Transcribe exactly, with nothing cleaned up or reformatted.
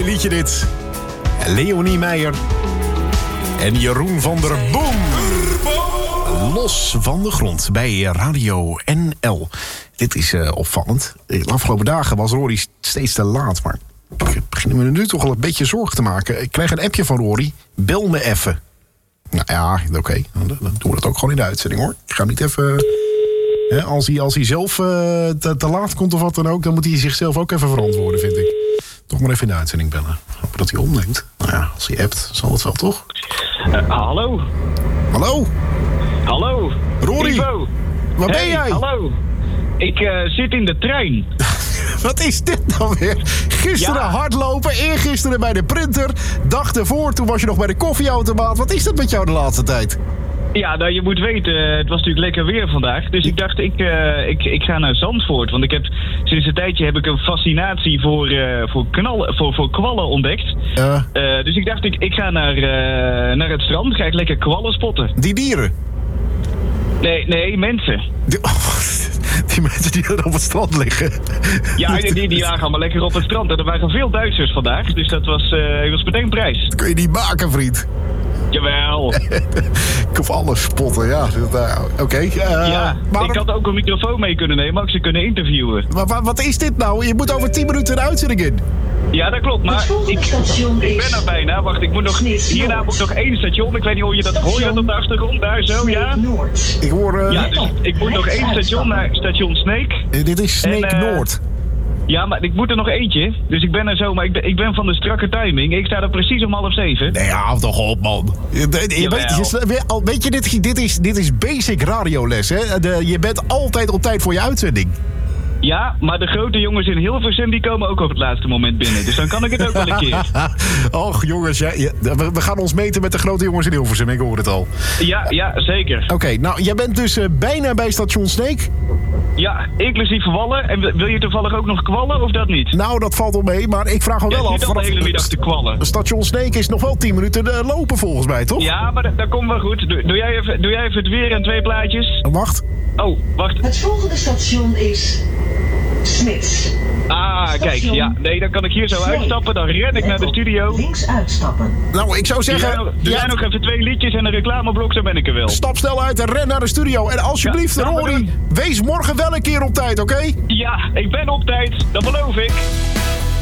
Mooi liedje dit. Leonie Meijer en Jeroen van der Boom. Los van de grond bij Radio N L. Dit is uh, opvallend. De afgelopen dagen was Rory steeds te laat, maar ik begin me nu toch al een beetje zorgen te maken. Ik krijg een appje van Rory. Bel me even. Nou ja, oké. Okay. Dan doen we dat ook gewoon in de uitzending, hoor. Ik ga niet even... Hè, als, hij, als hij zelf uh, te, te laat komt of wat dan ook... dan moet hij zichzelf ook even verantwoorden, vind ik. Toch maar even in de uitzending bellen. Hopen dat hij omdenkt. Nou ja, als hij appt, zal het wel, toch? Uh, hallo. Hallo. Hallo. Rory. Ivo. Waar hey, ben jij? Hallo. Ik uh, zit in de trein. Wat is dit nou weer? Gisteren ja. hardlopen, eergisteren bij de printer. Dag ervoor, toen was je nog bij de koffieautomaat. Wat is dat met jou de laatste tijd? Ja, nou, je moet weten, het was natuurlijk lekker weer vandaag. Dus ik dacht, ik, uh, ik, ik ga naar Zandvoort. Want ik heb, sinds een tijdje heb ik een fascinatie voor, uh, voor, knallen, voor, voor kwallen ontdekt. Uh. Uh, dus ik dacht, ik, ik ga naar, uh, naar het strand. Ga ik lekker kwallen spotten. Die dieren? Nee, nee, mensen. Die, oh, die mensen die er op het strand liggen. Ja, die, die lagen allemaal lekker op het strand. En er waren veel Duitsers vandaag. Dus dat was, uh, was meteen prijs. Dat kun je niet maken, vriend. Jawel. Ik hoef alles spotten, ja. Uh, Oké. Okay. Uh, ja, maar ik had ook een microfoon mee kunnen nemen, ook ze kunnen interviewen. Maar wat, wat is dit nou? Je moet over tien minuten de uitzending in. Ja, dat klopt, maar ik, ik ben er bijna. Wacht, ik moet nog, hierna moet ik nog één station. Ik weet niet hoe je dat hoort. Hoor je dat op de achtergrond? Daar zo, ja? Ik hoor... Uh, ja, dus ik moet nog één station naar station Sneek. Uh, dit is Sneek en, uh, Noord. Ja, maar ik moet er nog eentje. Dus ik ben er zo, maar ik ben, ik ben van de strakke timing. Ik sta er precies om half zeven. Nee, hou toch op, man. Je, je, weet, je, weet je, dit, dit, is, dit is basic radioles, hè? De, je bent altijd op tijd voor je uitzending. Ja, maar de grote jongens in Hilversum die komen ook op het laatste moment binnen. Dus dan kan ik het ook wel een keer. Och, jongens, ja, ja, we, we gaan ons meten met de grote jongens in Hilversum. Ik hoor het al. Ja, ja, zeker. Oké, okay, nou, jij bent dus uh, bijna bij station Sneek. Ja, inclusief wallen. En wil je toevallig ook nog kwallen of dat niet? Nou, dat valt wel mee, maar ik vraag me ja, wel af... Je zit al de hele middag te kwallen. Station Sneek is nog wel tien minuten uh, lopen volgens mij, toch? Ja, maar dat, dat komt wel goed. Doe, doe, jij even, doe jij even het weer en twee plaatjes? Wacht. Oh, wacht. Het volgende station is... Smits. Ah, station. Kijk, ja. Nee, dan kan ik hier zo Sneek. Uitstappen. Dan ren ik naar de studio. Links uitstappen. Nou, ik zou zeggen... Er zijn, nog, er ja. zijn nog even twee liedjes en een reclameblok, dan ben ik er wel. Stap snel uit en ren naar de studio. En alsjeblieft, ja, Rory, wees morgen wel een keer op tijd, oké? Okay? Ja, ik ben op tijd. Dat beloof ik.